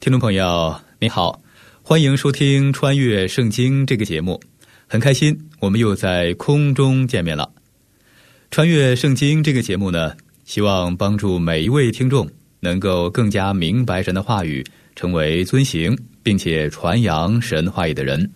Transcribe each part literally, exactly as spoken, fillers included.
听众朋友你好，欢迎收听穿越圣经这个节目，很开心我们又在空中见面了。穿越圣经这个节目呢，希望帮助每一位听众能够更加明白神的话语，成为遵行并且传扬神话语的人。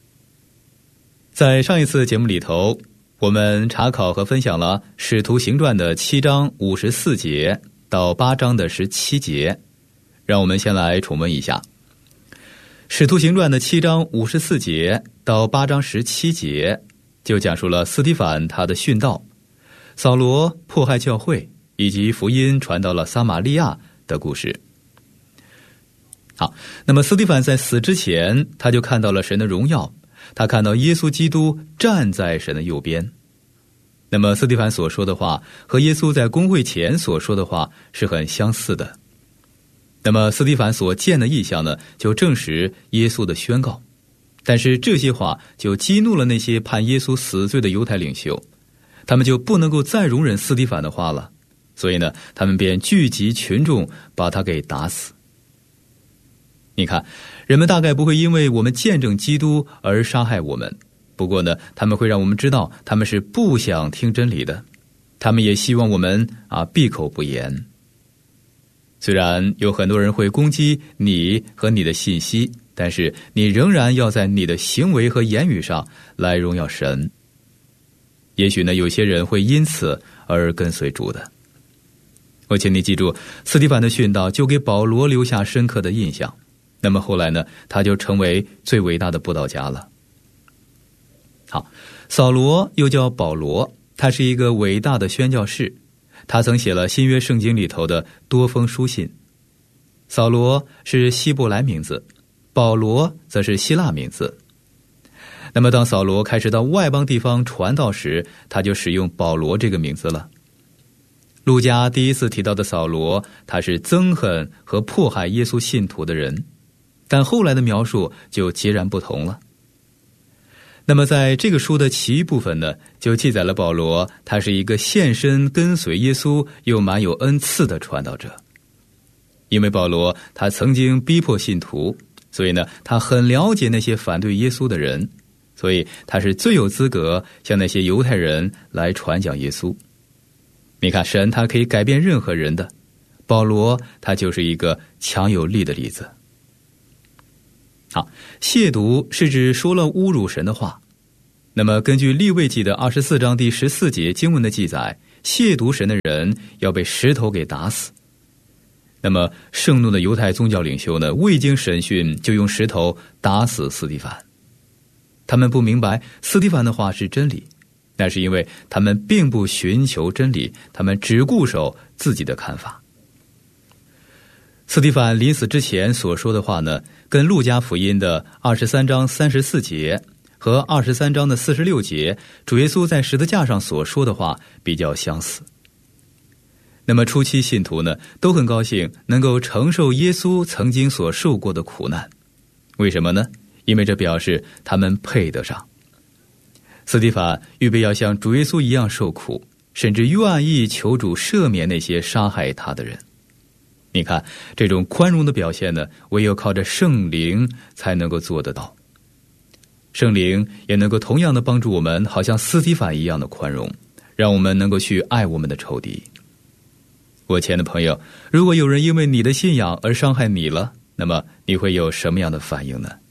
在上一次节目里头，我们查考和分享了使徒行传的七章五十四节到八章的十七节，让我们先来重温一下。使徒行传的七章五十四节到八章十七节就讲述了斯提反他的殉道，扫罗迫害教会，以及福音传到了撒玛利亚的故事。好，那么斯提反在死之前，他就看到了神的荣耀，他看到耶稣基督站在神的右边。那么斯提反所说的话和耶稣在公会前所说的话是很相似的。那么斯提反所见的异象呢，就证实耶稣的宣告，但是这些话就激怒了那些判耶稣死罪的犹太领袖，他们就不能够再容忍斯提反的话了，所以呢，他们便聚集群众把他给打死。你看，人们大概不会因为我们见证基督而杀害我们，不过呢，他们会让我们知道他们是不想听真理的，他们也希望我们啊闭口不言。虽然有很多人会攻击你和你的信息，但是你仍然要在你的行为和言语上来荣耀神。也许呢，有些人会因此而跟随主的。我请你记住，斯提反的殉道就给保罗留下深刻的印象，那么后来呢，他就成为最伟大的布道家了。好，扫罗又叫保罗，他是一个伟大的宣教士，他曾写了新约圣经里头的多封书信。扫罗是希伯来名字，保罗则是希腊名字。那么当扫罗开始到外邦地方传道时，他就使用保罗这个名字了。路加第一次提到的扫罗，他是憎恨和迫害耶稣信徒的人，但后来的描述就截然不同了。那么在这个书的其余部分呢，就记载了保罗他是一个献身跟随耶稣又蛮有恩赐的传道者。因为保罗他曾经逼迫信徒，所以呢，他很了解那些反对耶稣的人，所以他是最有资格向那些犹太人来传讲耶稣。你看，神他可以改变任何人的，保罗他就是一个强有力的例子。好，亵渎是指说了侮辱神的话。那么根据利未记的二十四章第十四节经文的记载，亵渎神的人要被石头给打死。那么盛怒的犹太宗教领袖呢，未经审讯就用石头打死斯提反。他们不明白斯提反的话是真理，那是因为他们并不寻求真理，他们只固守自己的看法。斯提反临死之前所说的话呢，跟路加福音的二十三章三十四节和二十三章的四十六节主耶稣在十字架上所说的话比较相似。那么初期信徒呢，都很高兴能够承受耶稣曾经所受过的苦难。为什么呢？因为这表示他们配得上。斯提反预备要像主耶稣一样受苦，甚至愿意求主赦免那些杀害他的人。你看，这种宽容的表现呢，唯有靠着圣灵才能够做得到。圣灵也能够同样的帮助我们，好像斯提反一样的宽容，让我们能够去爱我们的仇敌。我亲爱的朋友，如果有人因为你的信仰而伤害你了，那么你会有什么样的反应呢？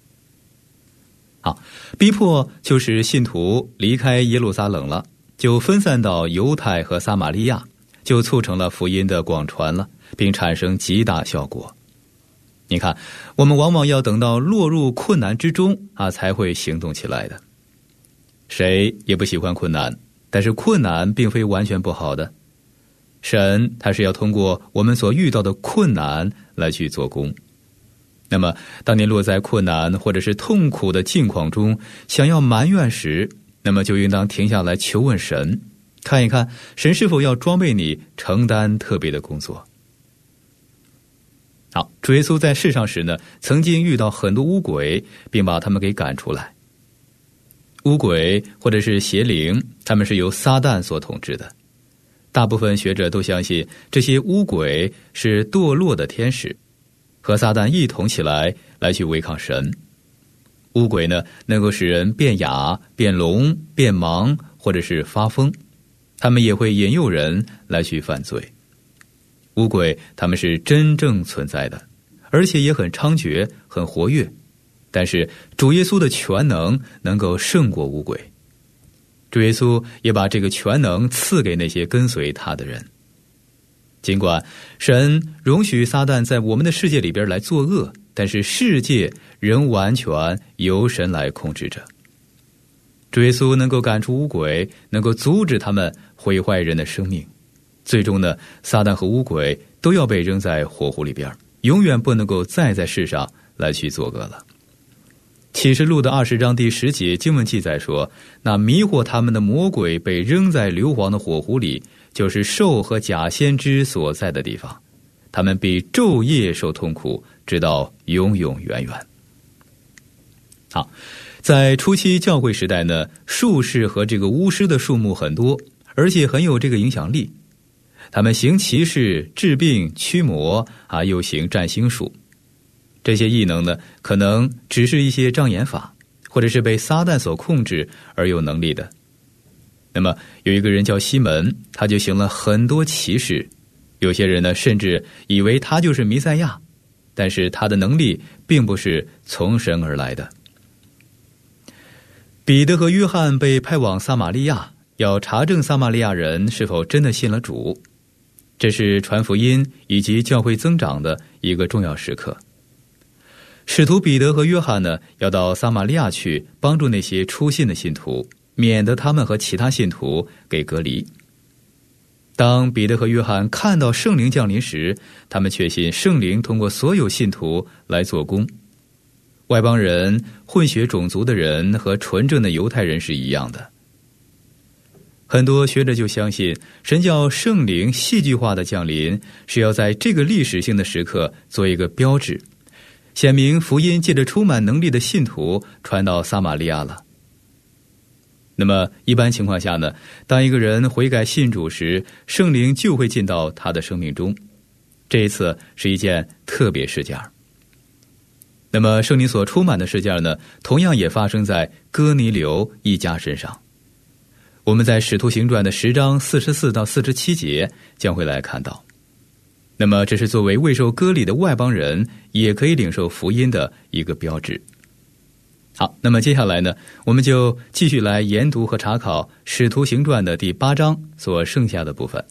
好，逼迫就使信徒离开耶路撒冷了，就分散到犹太和撒玛利亚，就促成了福音的广传了，并产生极大效果。你看，我们往往要等到落入困难之中啊，才会行动起来的。谁也不喜欢困难，但是困难并非完全不好的。神他是要通过我们所遇到的困难来去做工。那么当你落在困难或者是痛苦的境况中，想要埋怨时，那么就应当停下来求问神，看一看神是否要装备你承担特别的工作。好，主耶稣在世上时呢，曾经遇到很多污鬼，并把他们给赶出来。污鬼或者是邪灵，他们是由撒旦所统治的。大部分学者都相信这些污鬼是堕落的天使。 和撒旦一同起来来去违抗神。污鬼呢，能够使人变哑、变聋、变盲，或者是发疯，他们也会引诱人来去犯罪。污鬼他们是真正存在的，而且也很猖獗，很活跃，但是主耶稣的全能能够胜过污鬼。主耶稣也把这个全能赐给那些跟随他的人。尽管神容许撒旦在我们的世界里边来作恶，但是世界仍完全由神来控制着。主耶稣能够赶出污鬼，能够阻止他们毁坏人的生命。最终呢，撒旦和污鬼都要被扔在火湖里边，永远不能够再在世上来去作恶了。启示录的二十章第十节经文记载说，那迷惑他们的魔鬼被扔在硫磺的火湖里，就是兽和假先知所在的地方，他们必昼夜受痛苦，直到永永远远。好，在初期教会时代呢，术士和这个巫师的数目很多，而且很有这个影响力。他们行奇事、治病、驱魔啊，又行占星术。这些异能呢，可能只是一些障眼法，或者是被撒旦所控制而有能力的。那么有一个人叫西门，他就行了很多奇事，有些人呢甚至以为他就是弥赛亚，但是他的能力并不是从神而来的。彼得和约翰被派往撒玛利亚，要查证撒玛利亚人是否真的信了主，这是传福音以及教会增长的一个重要时刻。使徒彼得和约翰呢，要到撒玛利亚去帮助那些初信的信徒，免得他们和其他信徒给隔离。当彼得和约翰看到圣灵降临时，他们确信圣灵通过所有信徒来做工。外邦人、混血种族的人和纯正的犹太人是一样的。很多学者就相信，神叫圣灵戏剧化的降临，是要在这个历史性的时刻做一个标志，显明福音借着充满能力的信徒传到撒玛利亚了。那么一般情况下呢，当一个人悔改信主时，圣灵就会进到他的生命中。这一次是一件特别事件。那么圣灵所充满的事件呢，同样也发生在哥尼流一家身上。我们在使徒行传的十章四十四到四十七节将会来看到。那么这是作为未受割礼的外邦人也可以领受福音的一个标志。好，那么接下来呢，我们就继续来研读和查考使徒行传的第八章所剩下的部分。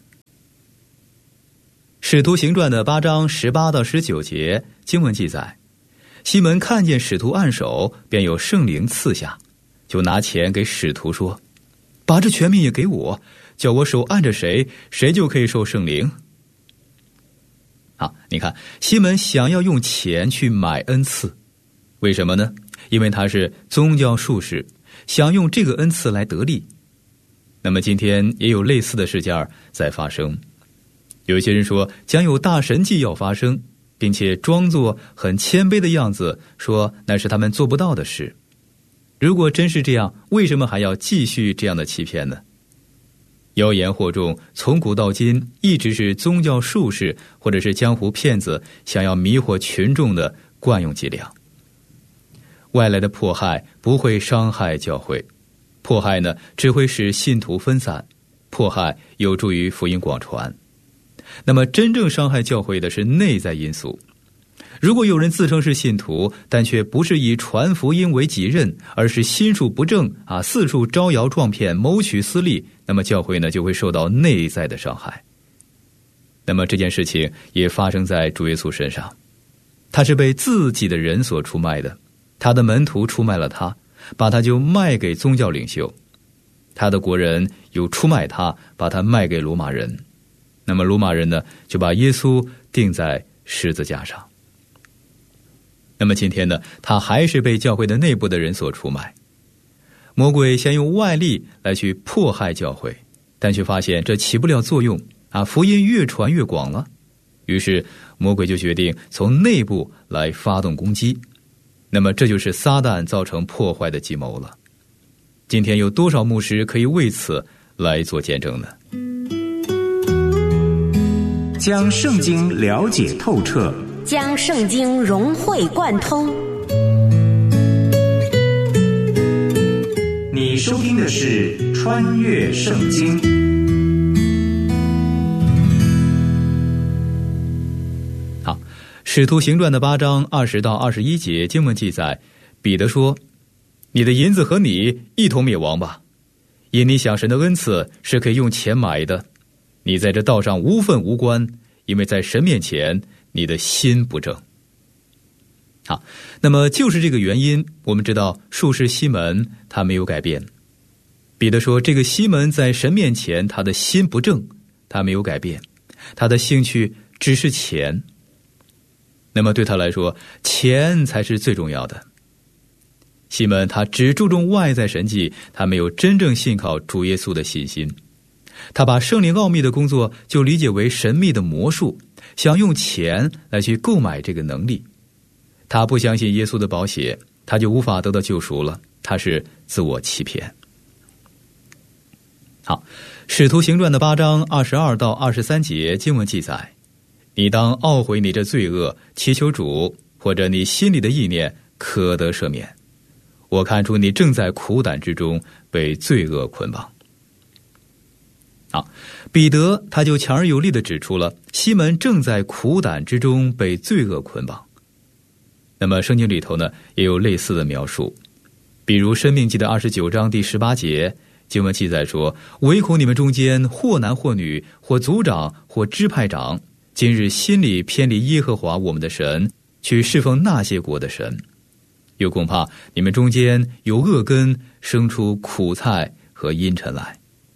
使徒行传的八章十八到十九节经文记载，西门看见使徒按手，便有圣灵赐下，就拿钱给使徒说，把这权柄也给我，叫我手按着谁，谁就可以受圣灵。好，你看西门想要用钱去买恩赐，为什么呢？因为他是宗教术士，想用这个恩赐来得利。那么今天也有类似的事件在发生，有一些人说将有大神迹要发生，并且装作很谦卑的样子，说那是他们做不到的事。如果真是这样，为什么还要继续这样的欺骗呢？妖言惑众从古到今一直是宗教术士或者是江湖骗子想要迷惑群众的惯用伎俩。外来的迫害不会伤害教会，迫害呢只会使信徒分散，迫害有助于福音广传。那么真正伤害教会的是内在因素。如果有人自称是信徒，但却不是以传福音为己任，而是心术不正啊，四处招摇撞骗，谋取私利，那么教会呢就会受到内在的伤害。那么这件事情也发生在主耶稣身上，他是被自己的人所出卖的，他的门徒出卖了他，把他就卖给宗教领袖，他的国人又出卖他，把他卖给罗马人。那么罗马人呢就把耶稣钉在十字架上。那么今天呢，他还是被教会的内部的人所出卖。魔鬼先用外力来去迫害教会，但却发现这起不了作用啊，福音越传越广了。于是魔鬼就决定从内部来发动攻击。那么这就是撒旦造成破坏的计谋了。今天有多少牧师可以为此来做见证呢？ 将圣经了解透彻， 将圣经融会贯通。 你收听的是《穿越圣经》。 好，《使徒行传》的八章二十到二十一节经文记载，彼得说：“你的银子和你一同灭亡吧，因你想神的恩赐是可以用钱买的。你在这道上无份无关，因为在神面前你的心不正。”好，那么就是这个原因，我们知道术士西门他没有改变。彼得说，这个西门在神面前他的心不正，他没有改变，他的兴趣只是钱。那么对他来说，钱才是最重要的。西门他只注重外在神迹，他没有真正信靠主耶稣的信心。他把圣灵奥秘的工作就理解为神秘的魔术，想用钱来去购买这个能力。他不相信耶稣的宝血，他就无法得到救赎了，他是自我欺骗。好，使徒行传的八章二十二到二十三节经文记载，你当懊悔你这罪恶，祈求主，或者你心里的意念可得赦免。我看出你正在苦胆之中被罪恶捆绑。好，彼得他就强而有力地指出了西门正在苦胆之中被罪恶捆绑。那么圣经里头呢也有类似的描述，比如申命记的二十九章第十八节经文记载说，唯恐你们中间或男或女，或族长或支派长，今日心里偏离耶和华我们的神，去侍奉那些国的神，又恐怕你们中间有恶根生出苦菜和阴沉来。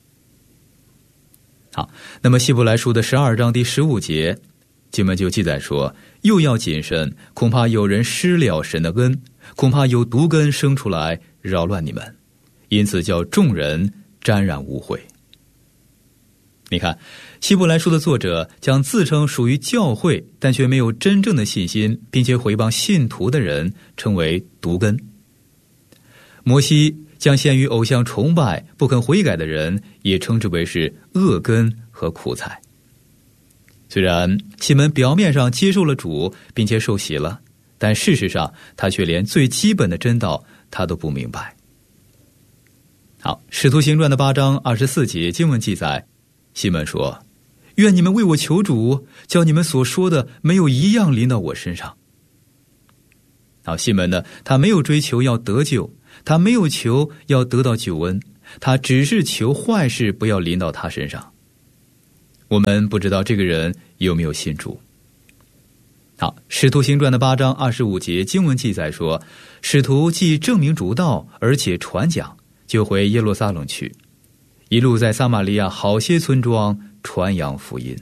好，那么希伯来书的十二章第十五节经文就记载说，又要谨慎，恐怕有人失了神的恩，恐怕有毒根生出来扰乱你们，因此叫众人沾染污秽。你看，希伯来书的作者将自称属于教会但却没有真正的信心并且毁谤信徒的人称为毒根。摩西将陷于偶像崇拜不肯悔改的人也称之为是恶根和苦菜。虽然西门表面上接受了主并且受洗了，但事实上他却连最基本的真道他都不明白。好，使徒行传的八章二十四节经文记载，西门说，愿你们为我求主，叫你们所说的没有一样临到我身上。好，西门呢，他没有追求要得救，他没有求要得到救恩，他只是求坏事不要临到他身上。我们不知道这个人有没有信主。好，使徒行传的八章二十五节经文记载说，使徒既证明主道，而且传讲，就回耶路撒冷去，一路在撒玛利亚好些村庄传扬福音。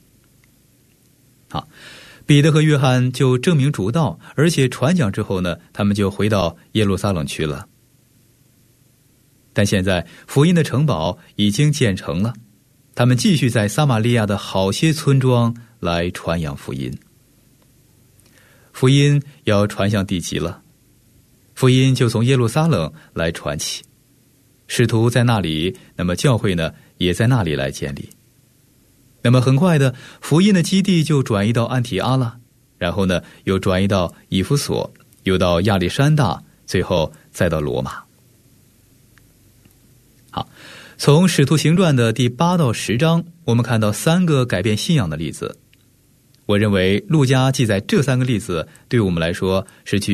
好，彼得和约翰就证明主道，而且传讲之后呢，他们就回到耶路撒冷去了。但现在福音的城堡已经建成了，他们继续在撒玛利亚的好些村庄来传扬福音。福音要传向地极了，福音就从耶路撒冷来传起，使徒在那里，那么教会呢也在那里来建立。那么很快的，福音的基地就转移到安提阿了，然后呢又转移到以弗所，又到亚历山大，最后再到罗马。好，从使徒行传的第八到十章，我们看到三个改变信仰的例子。我认为路加记载这三个例子对我们来说是具